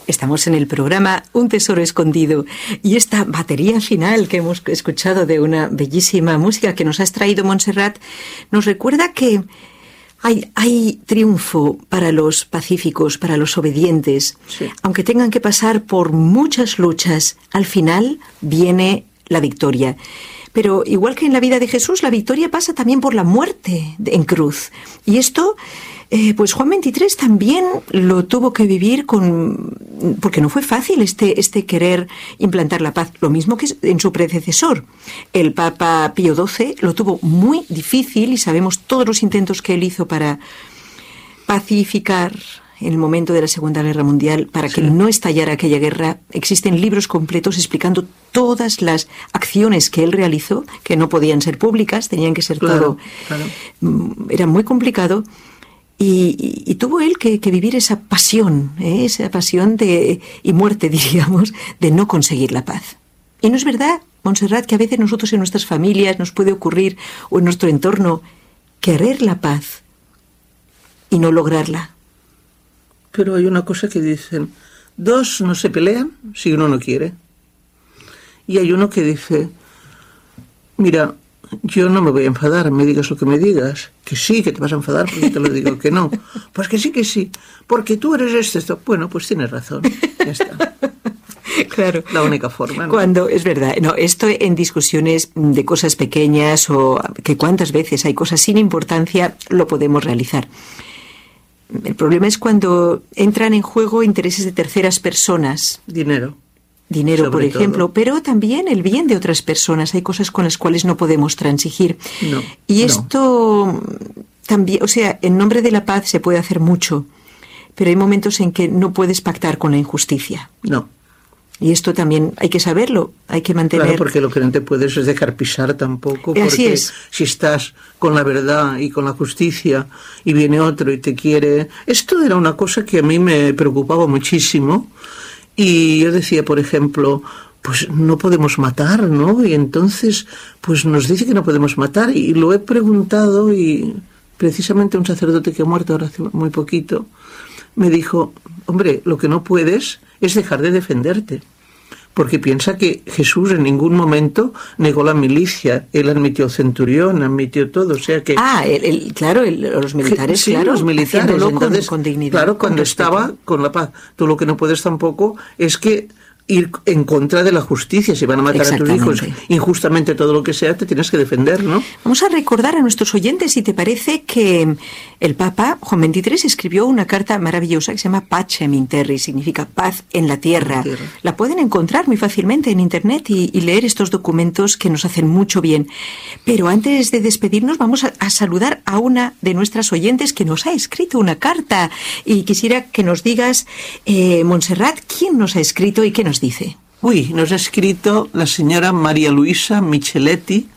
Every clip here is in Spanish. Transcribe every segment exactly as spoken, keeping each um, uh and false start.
Estamos en el programa Un Tesoro Escondido y esta batería final que hemos escuchado de una bellísima música que nos ha extraído Montserrat nos recuerda que hay, hay triunfo para los pacíficos, para los obedientes. Sí. Aunque tengan que pasar por muchas luchas, al final viene la victoria. Pero igual que en la vida de Jesús, la victoria pasa también por la muerte en cruz. Y esto, eh, pues Juan veintitrés también lo tuvo que vivir con, porque no fue fácil este, este querer implantar la paz. Lo mismo que en su predecesor. El Papa Pío doce lo tuvo muy difícil y sabemos todos los intentos que él hizo para pacificar en el momento de la Segunda Guerra Mundial, para que sí. no estallara aquella guerra. Existen libros completos explicando todas las acciones que él realizó, que no podían ser públicas, tenían que ser claro, todo... Claro. Era muy complicado. Y, y, y tuvo él que, que vivir esa pasión, ¿eh? esa pasión de y muerte, diríamos, de no conseguir la paz. Y no es verdad, Montserrat, que a veces nosotros en nuestras familias nos puede ocurrir, o en nuestro entorno, querer la paz y no lograrla. Pero hay una cosa que dicen, dos no se pelean si uno no quiere. Y hay uno que dice, mira, yo no me voy a enfadar, me digas lo que me digas. Que sí, que te vas a enfadar porque te lo digo que no. Pues que sí, que sí, porque tú eres esto, esto. Bueno, pues tienes razón, ya está. Claro. La única forma, ¿no? Cuando, es verdad, no, esto en discusiones de cosas pequeñas o que cuántas veces hay cosas sin importancia, lo podemos realizar. El problema es cuando entran en juego intereses de terceras personas. Dinero. Dinero, Sobre por ejemplo, todo. Pero también el bien de otras personas. Hay cosas con las cuales no podemos transigir. No, y no. esto también, o sea, en nombre de la paz se puede hacer mucho, pero hay momentos en que no puedes pactar con la injusticia. No. Y esto también hay que saberlo, hay que mantener... Claro, porque lo que no te puedes es dejar pisar tampoco, porque Así es. Si estás con la verdad y con la justicia y viene otro y te quiere... Esto era una cosa que a mí me preocupaba muchísimo y yo decía, por ejemplo, pues no podemos matar, ¿no? Y entonces, pues nos dice que no podemos matar y lo he preguntado y precisamente un sacerdote que ha muerto ahora hace muy poquito me dijo, hombre, lo que no puedes es dejar de defenderte, porque piensa que Jesús en ningún momento negó la milicia, él admitió centurión, admitió todo, o sea que... Ah, el, el, claro, el, los militares, sí, claro, los militares, entonces, con, con dignidad. Claro, cuando estaba con la paz, tú lo que no puedes tampoco es que ir en contra de la justicia, si van a matar a tus hijos injustamente, todo lo que sea, te tienes que defender, ¿no? Vamos a recordar a nuestros oyentes, si te parece, que el Papa Juan veintitrés escribió una carta maravillosa que se llama Pacem in Terris, significa paz en la tierra. tierra. La pueden encontrar muy fácilmente en internet y, y leer estos documentos que nos hacen mucho bien. Pero antes de despedirnos vamos a, a saludar a una de nuestras oyentes que nos ha escrito una carta y quisiera que nos digas, eh, Montserrat, quién nos ha escrito y qué nos dice. Uy, nos ha escrito la señora María Luisa Micheletti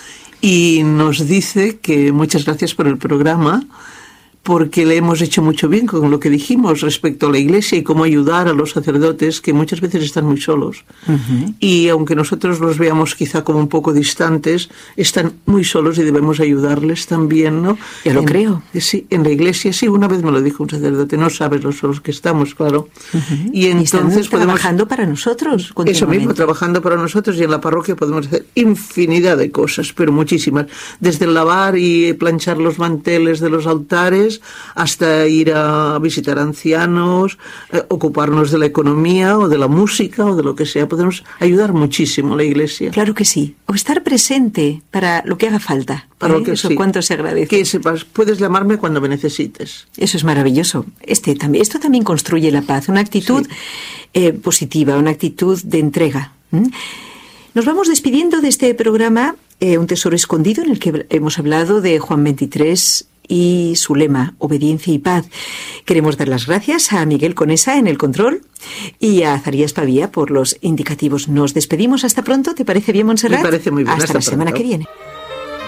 y nos dice que muchas gracias por el programa, porque le hemos hecho mucho bien con lo que dijimos respecto a la Iglesia y cómo ayudar a los sacerdotes que muchas veces están muy solos. Uh-huh. Y aunque nosotros los veamos quizá como un poco distantes, están muy solos y debemos ayudarles también, ¿no? Yo lo en, creo. Sí, en la Iglesia, sí, una vez me lo dijo un sacerdote, no sabes lo solos que estamos, claro. Uh-huh. Y entonces y podemos... trabajando para nosotros Eso mismo, trabajando para nosotros, y en la parroquia podemos hacer infinidad de cosas, pero muchísimas. Desde lavar y planchar los manteles de los altares, hasta ir a visitar ancianos, eh, ocuparnos de la economía o de la música o de lo que sea. Podemos ayudar muchísimo a la Iglesia. Claro que sí. O estar presente para lo que haga falta. Para ¿eh? lo que Eso sí. Cuánto se agradece. Que sepas, puedes llamarme cuando me necesites. Eso es maravilloso. Este también, esto también construye la paz, una actitud sí. eh, positiva, una actitud de entrega. ¿Mm? Nos vamos despidiendo de este programa, eh, Un Tesoro Escondido, en el que hemos hablado de Juan veintitrés y su lema, obediencia y paz. Queremos dar las gracias a Miguel Conesa en el control y a Zarías Pavía por los indicativos. Nos despedimos hasta pronto. ¿Te parece bien, Montserrat? Me parece muy bien. Hasta, hasta la pronto. semana que viene.